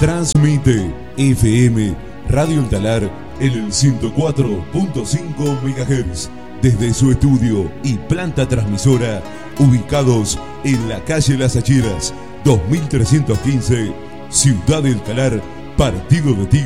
Transmite FM Radio El Talar en el 104.5 MHz desde su estudio y planta transmisora ubicados en la calle Las Acheras 2315, Ciudad del Talar, Partido de Tigre.